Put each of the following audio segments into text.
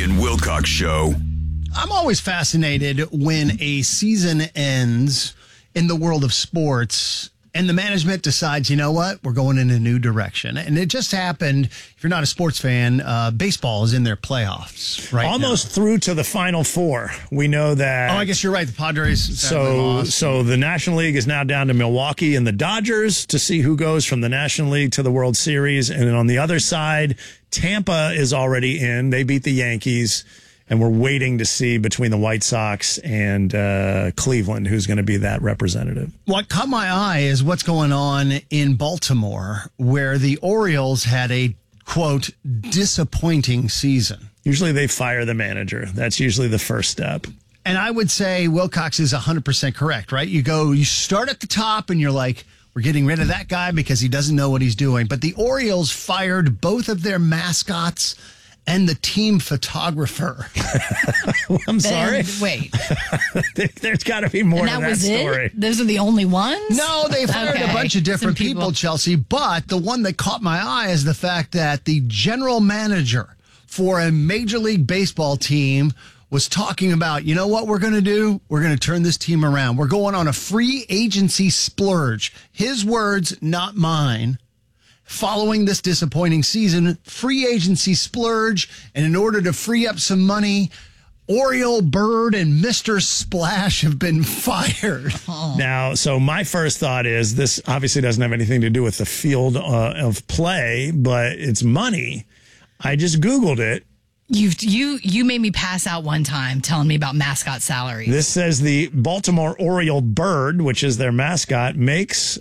and Wilcox Show. I'm always fascinated when a season ends in the world of sports and the management decides, you know what, we're going in a new direction. And it just happened, if you're not a sports fan, baseball is in their playoffs right Almost now. through to the Final Four. We know that. Oh, I guess you're right. The Padres So the National League is now down to Milwaukee and the Dodgers to see who goes from the National League to the World Series. And then on the other side, Tampa is already in. They beat the Yankees. And we're waiting to see between the White Sox and Cleveland who's going to be that representative. What caught my eye is what's going on in Baltimore, where the Orioles had a, quote, disappointing season. Usually they fire the manager. That's usually the first step. And I would say Wilcox is 100% correct, right? You start at the top and you're like, we're getting rid of that guy because he doesn't know what he's doing. But the Orioles fired both of their mascots and the team photographer. I'm sorry. Wait. There's got to be more to that story. It? Those are the only ones? No, they fired a bunch of different people, Chelsea. But the one that caught my eye is the fact that the general manager for a Major League Baseball team was talking about, you know what we're going to do? We're going to turn this team around. We're going on a free agency splurge. His words, not mine. Following this disappointing season, free agency splurge, and in order to free up some money, Oriole Bird and Mr. Splash have been fired. Now, so my first thought is this obviously doesn't have anything to do with the field of play, but it's money. I just Googled it. You made me pass out one time telling me about mascot salaries. This says the Baltimore Oriole Bird, which is their mascot, makes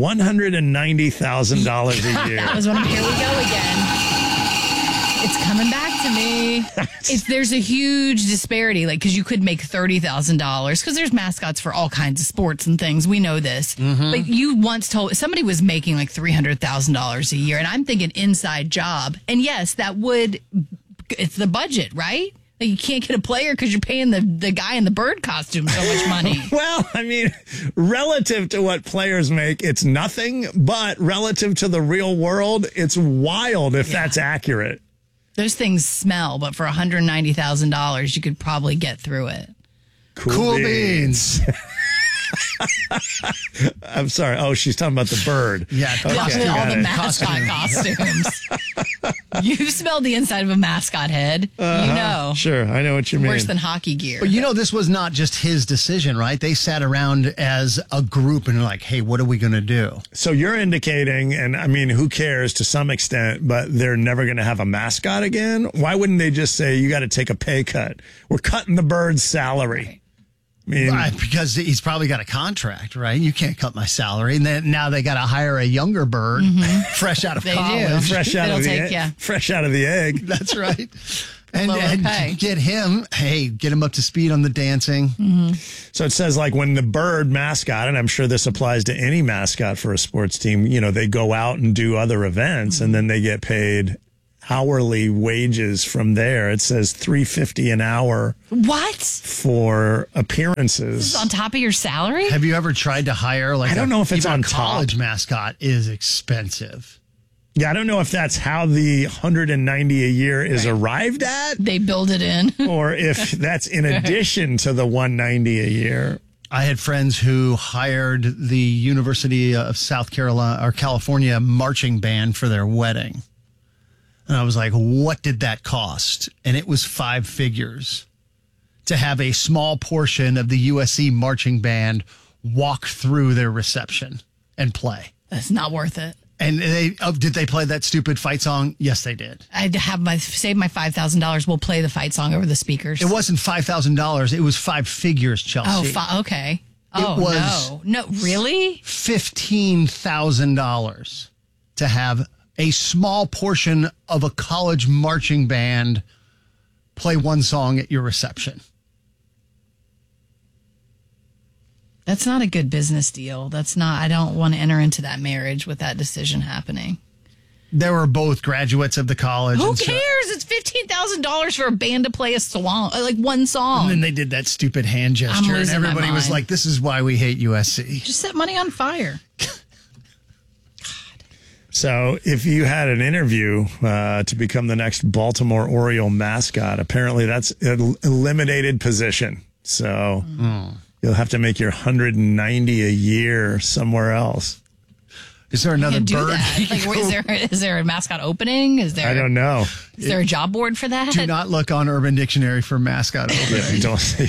$190,000 a year. That was one of here we go again. It's coming back to me. There's a huge disparity, like because you could make $30,000 because there's mascots for all kinds of sports and things. We know this, but you once told somebody was making like $300,000 a year, and I'm thinking inside job. And yes, that would. It's the budget, right? Like you can't get a player because you're paying the guy in the bird costume so much money. Well, I mean, relative to what players make, it's nothing. But relative to the real world, it's wild if that's accurate. Those things smell, but for $190,000, you could probably get through it. Cool beans. I'm sorry. Oh, she's talking about the bird. Yeah, okay. All the mascot costumes. You've smelled the inside of a mascot head. You know. Sure, I know what you mean. Worse than hockey gear. But you know, this was not just his decision, right? They sat around as a group and like, hey, what are we going to do? So you're indicating, and I mean, who cares to some extent, but they're never going to have a mascot again? Why wouldn't they just say, you got to take a pay cut? We're cutting the bird's salary. Right. I mean, because he's probably got a contract, right? You can't cut my salary. And then now they got to hire a younger bird, fresh out of college. Fresh out of the egg. That's right. And pay. get him up to speed on the dancing. So it says like when the bird mascot, and I'm sure this applies to any mascot for a sports team, you know, they go out and do other events and then they get paid hourly wages from there. It says $3.50 an hour. What? For appearances. This is on top of your salary? Have you ever tried to hire like I don't know if it's on a college top. mascot is expensive. Yeah, I don't know if that's how the $190 a year is arrived at. They build it in. Or if that's in addition to the $190 a year. I had friends who hired the University of South Carolina or California marching band for their wedding. And I was like, what did that cost? And it was 5 figures to have a small portion of the USC marching band walk through their reception and play. That's not worth it. And did they play that stupid fight song? Yes, they did. I'd have save my $5,000. We'll play the fight song over the speakers. It wasn't $5,000. It was 5 figures, Chelsea. Oh, okay. It was no, really? $15,000 to have a small portion of a college marching band play one song at your reception. That's not a good business deal. I don't want to enter into that marriage with that decision happening. They were both graduates of the college. Who cares? It's $15,000 for a band to play a song, like one song. And then they did that stupid hand gesture, and everybody was like, this is why we hate USC. Just set money on fire. So if you had an interview to become the next Baltimore Oriole mascot, apparently that's an eliminated position. So you'll have to make your $190 a year somewhere else. Is there another bird? Like, is there a mascot opening? I don't know. Is there a job board for that? Do not look on Urban Dictionary for mascot opening.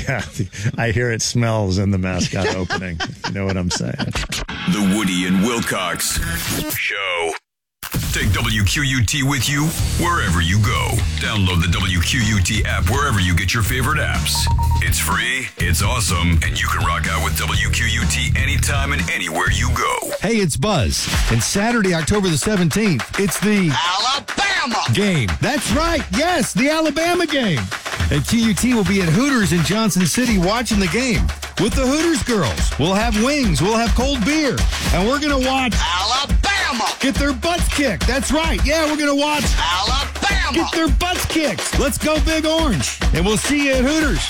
I hear it smells in the mascot opening. If you know what I'm saying. The Woody and Wilcox Show. Take WQUT with you wherever you go. Download the WQUT app wherever you get your favorite apps. It's free, it's awesome, and you can rock out with WQUT anytime and anywhere you go. Hey, it's Buzz. And Saturday, October the 17th, it's the Alabama game. That's right. Yes, the Alabama game. And QUT will be at Hooters in Johnson City watching the game with the Hooters girls. We'll have wings. We'll have cold beer. And we're going to watch Alabama get their butts kicked. That's right. Yeah, we're going to watch Alabama get their butts kicked. Let's go Big Orange. And we'll see you at Hooters.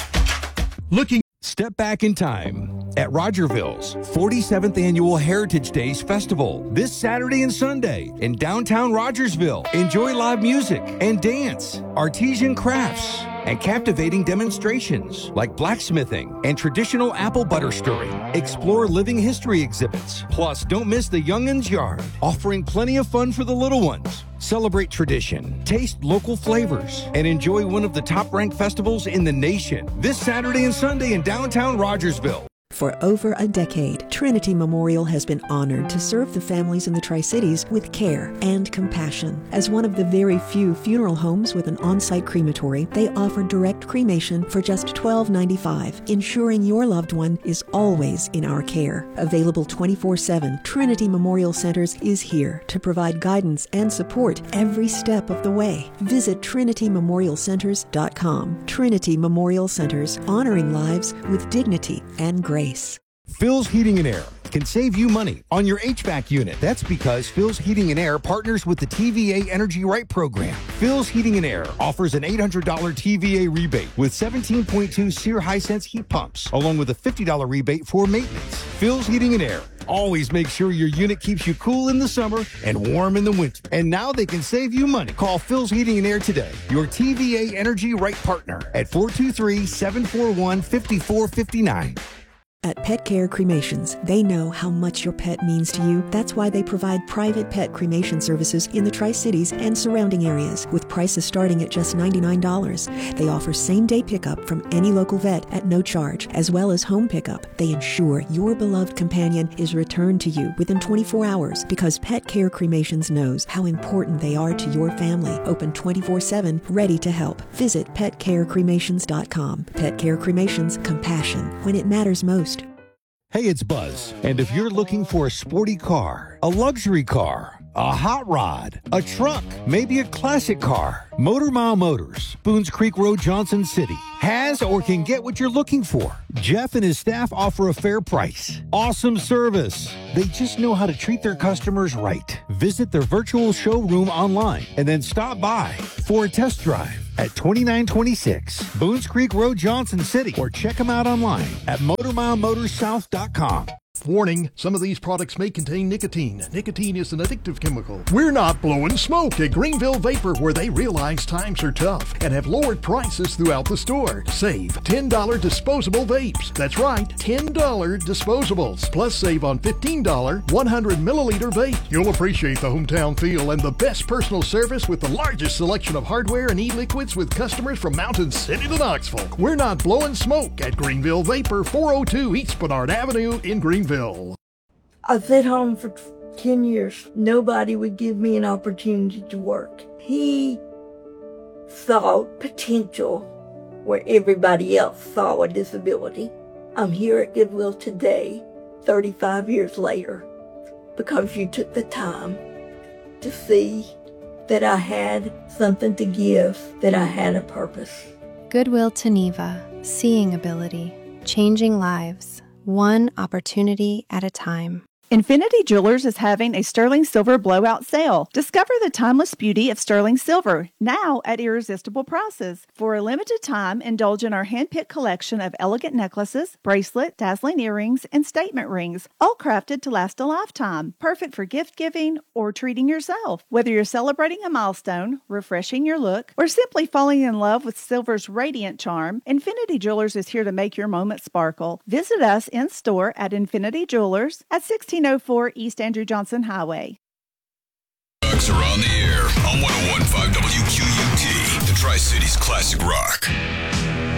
Step back in time at Rogerville's 47th Annual Heritage Days Festival this Saturday and Sunday in downtown Rogersville. Enjoy live music and dance, artisan crafts, and captivating demonstrations like blacksmithing and traditional apple butter stirring. Explore living history exhibits. Plus, don't miss the Young'uns Yard, offering plenty of fun for the little ones. Celebrate tradition, taste local flavors, and enjoy one of the top-ranked festivals in the nation this Saturday and Sunday in downtown Rogersville. For over a decade, Trinity Memorial has been honored to serve the families in the Tri-Cities with care and compassion. As one of the very few funeral homes with an on-site crematory, they offer direct cremation for just $12.95, ensuring your loved one is always in our care. Available 24/7, Trinity Memorial Centers is here to provide guidance and support every step of the way. Visit TrinityMemorialCenters.com. Trinity Memorial Centers, honoring lives with dignity and grace. Phil's Heating and Air can save you money on your HVAC unit. That's because Phil's Heating and Air partners with the TVA Energy Right program. Phil's Heating and Air offers an $800 TVA rebate with 17.2 SEER Hisense heat pumps, along with a $50 rebate for maintenance. Phil's Heating and Air always make sure your unit keeps you cool in the summer and warm in the winter. And now they can save you money. Call Phil's Heating and Air today, your TVA Energy Right partner, at 423-741-5459. At Pet Care Cremations, they know how much your pet means to you. That's why they provide private pet cremation services in the Tri-Cities and surrounding areas, with prices starting at just $99. They offer same-day pickup from any local vet at no charge, as well as home pickup. They ensure your beloved companion is returned to you within 24 hours because Pet Care Cremations knows how important they are to your family. Open 24/7, ready to help. Visit PetCareCremations.com. Pet Care Cremations, compassion when it matters most. Hey, it's Buzz. And if you're looking for a sporty car, a luxury car, a hot rod, a truck, maybe a classic car, Motor Mile Motors, Boones Creek Road, Johnson City, has or can get what you're looking for. Jeff and his staff offer a fair price. Awesome service. They just know how to treat their customers right. Visit their virtual showroom online and then stop by for a test drive at 2926 Boones Creek Road, Johnson City, or check them out online at MotorMileMotorsSouth.com. Warning, some of these products may contain nicotine. Nicotine is an addictive chemical. We're not blowing smoke at Greenville Vapor, where they realize times are tough and have lowered prices throughout the store. Save $10 disposable vapes. That's right, $10 disposables. Plus save on $15 100 milliliter vape. You'll appreciate the hometown feel and the best personal service with the largest selection of hardware and e-liquids with customers from Mountain City to Knoxville. We're not blowing smoke at Greenville Vapor, 402 East Bernard Avenue in Greenville. I've been home for 10 years. Nobody would give me an opportunity to work. He saw potential where everybody else saw a disability. I'm here at Goodwill today, 35 years later, because you took the time to see that I had something to give, that I had a purpose. Goodwill Geneva, seeing ability, changing lives, one opportunity at a time. Infinity Jewelers is having a sterling silver blowout sale. Discover the timeless beauty of sterling silver, now at irresistible prices. For a limited time, indulge in our hand-picked collection of elegant necklaces, bracelet, dazzling earrings, and statement rings, all crafted to last a lifetime. Perfect for gift-giving or treating yourself. Whether you're celebrating a milestone, refreshing your look, or simply falling in love with silver's radiant charm, Infinity Jewelers is here to make your moment sparkle. Visit us in-store at Infinity Jewelers at 1604 East Andrew Johnson Highway. Are on the air on 101.5 WQUT, the Tri-Cities Classic Rock.